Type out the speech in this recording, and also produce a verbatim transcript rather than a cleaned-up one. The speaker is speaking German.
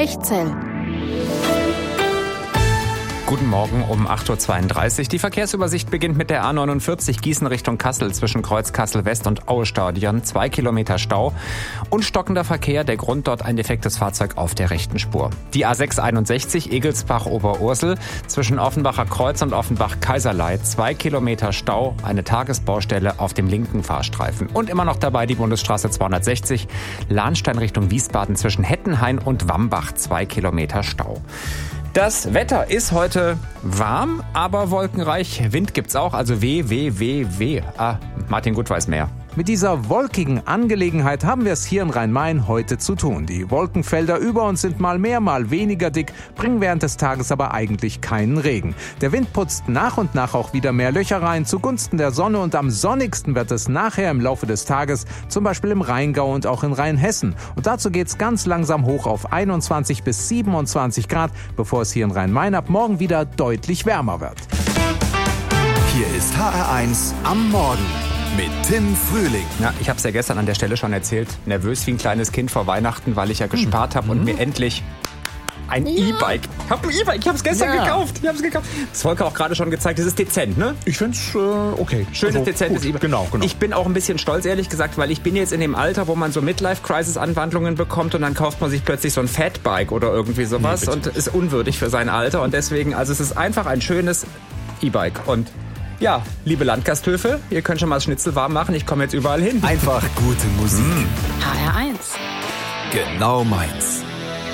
Echzell. Guten Morgen um acht Uhr zweiunddreißig. Die Verkehrsübersicht beginnt mit der A neunundvierzig Gießen Richtung Kassel zwischen Kreuz Kassel West und Aue-Stadion. Zwei Kilometer Stau und stockender Verkehr. Der Grund dort ein defektes Fahrzeug auf der rechten Spur. Die A sechs einundsechzig Egelsbach-Oberursel zwischen Offenbacher Kreuz und Offenbach-Kaiserlei. Zwei Kilometer Stau, eine Tagesbaustelle auf dem linken Fahrstreifen. Und immer noch dabei die Bundesstraße zweihundertsechzig Lahnstein Richtung Wiesbaden zwischen Hettenhain und Wambach. Zwei Kilometer Stau. Das Wetter ist heute warm, aber wolkenreich. Wind gibt's auch, also weh, weh, weh, weh. Ah, Martin Gut weiß mehr. Mit dieser wolkigen Angelegenheit haben wir es hier in Rhein-Main heute zu tun. Die Wolkenfelder über uns sind mal mehr, mal weniger dick, bringen während des Tages aber eigentlich keinen Regen. Der Wind putzt nach und nach auch wieder mehr Löcher rein zugunsten der Sonne und am sonnigsten wird es nachher im Laufe des Tages, zum Beispiel im Rheingau und auch in Rheinhessen. Und dazu geht's ganz langsam hoch auf einundzwanzig bis siebenundzwanzig Grad, bevor es hier in Rhein-Main ab morgen wieder deutlich wärmer wird. Hier ist H R eins am Morgen mit Tim Frühling. Ja, ich habe es ja gestern an der Stelle schon erzählt. Nervös wie ein kleines Kind vor Weihnachten, weil ich ja gespart habe und mir endlich ein ja. E-Bike. Ich habe ein E-Bike, ich habe es gestern ja. gekauft. Ich habe es gekauft. Das Volker auch gerade schon gezeigt, das ist dezent, ne? Ich finde es äh, okay. Schönes, also, dezentes E-Bike. Genau, genau. Ich bin auch ein bisschen stolz, ehrlich gesagt, weil ich bin jetzt in dem Alter, wo man so Midlife-Crisis-Anwandlungen bekommt und dann kauft man sich plötzlich so ein Fatbike oder irgendwie sowas nee, und ist unwürdig für sein Alter. Und deswegen, also es ist einfach ein schönes E-Bike. Und ja, liebe Landgasthöfe, ihr könnt schon mal das Schnitzel warm machen. Ich komme jetzt überall hin. Einfach gute Musik. H R eins. Genau meins.